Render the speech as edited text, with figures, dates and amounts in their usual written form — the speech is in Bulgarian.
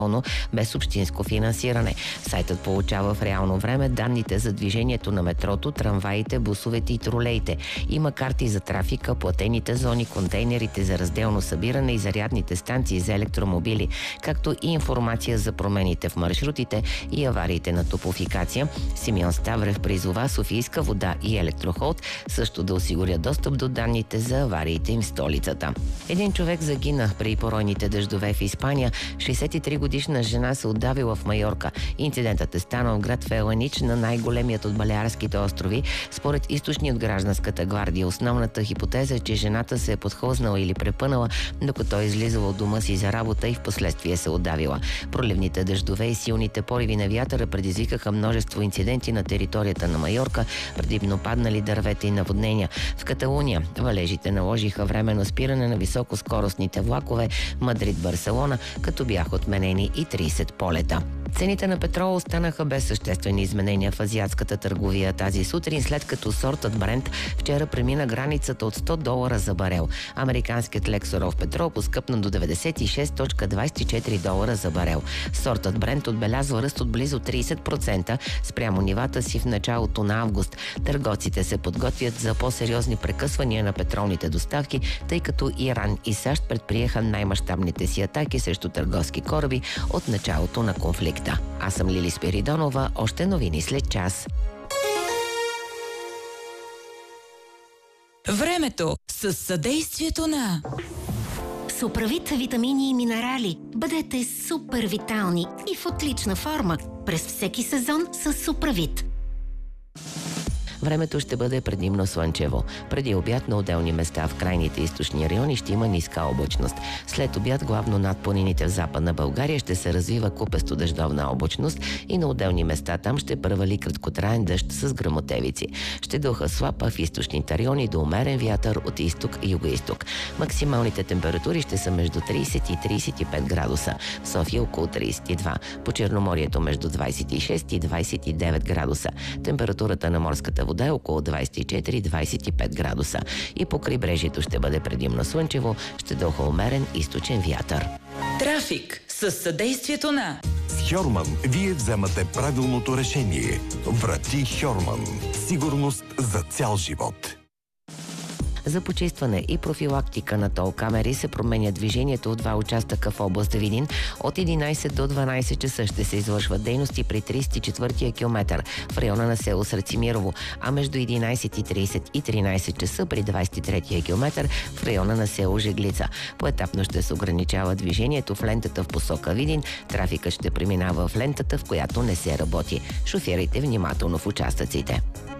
без общинско финансиране. Сайтът получава в реално време данните за движението на метрото, трамваите, бусовете и тролеите. Има карти за трафика, платените зони, контейнерите за разделно събиране и зарядните станции за електромобили, както и информация за промените в маршрутите и авариите на Топлофикация. Симеон Ставрев призова Софийска вода и Електрохолд също да осигурят достъп до данните за авариите им в столицата. Един човек загина при поройните дъждове в Испания. 63-годишна жена се отдавила в Майорка. Инцидентът е станал в град Феланич, на най-големият от Балеарските острови. Според източни от гражданската гвардия, основната хипотеза е, че жената се е подхлъзнала или препънала, докато е излизала от дома си за работа и в последствие се отдавила. Проливните дъждове и силните пориви на вятъра предизвикаха множество инциденти на територията на Майорка, предимно паднали дървета и наводнения. В Каталуния валежите наложиха временно спиране на високоскоростните влакове Мадрид-Барселона, като бяха отменени и 30 полета. Цените на петрола останаха без съществени изменения в азиатската търговия тази сутрин, след като сортът Брент вчера премина границата от $100 за барел. Американският лек суров петрол поскъпна до $96.24 за барел. Сортът Брент отбелязва ръст от близо 30% спрямо нивата си в началото на август. Търговците се подготвят за по-сериозни прекъсвания на петролните доставки, тъй като Иран и САЩ предприеха най-мащабните си атаки срещу търговски кораби от началото на конфликта. Аз съм Лили Спиридонова. Още новини след час. Времето с съдействието на Суправит витамини и минерали. Бъдете супер витални и в отлична форма през всеки сезон с Суправит. Времето ще бъде предимно слънчево. Преди обяд на отделни места в крайните източни райони ще има ниска облачност. След обяд главно над планините в Западна България ще се развива купесто дъждовна облачност и на отделни места там ще превали краткотраен дъжд с гръмотевици. Ще духа слаб, в източните райони до умерен вятър от изток и югоизток. Максималните температури ще са между 30 и 35 градуса. В София около 32. По Черноморието между 26 и 29 градуса. Температурата на морската вода е около 24-25 градуса. И по крайбрежието ще бъде предимно слънчево, ще духа умерен източен вятър. Трафик с съдействието на С Хьорман вие вземате правилното решение. Врати Хьорман. Сигурност за цял живот. За почистване и профилактика на тол камери се променя движението от два участъка в област Видин. От 11 до 12 часа ще се извършват дейности при 34-я километър в района на село Срацимирово, а между 11:30 и 13 часа при 23-я километър в района на село Жеглица. Поетапно ще се ограничава движението в лентата в посока Видин. Трафикът ще преминава в лентата, в която не се работи. Шофирайте внимателно в участъците.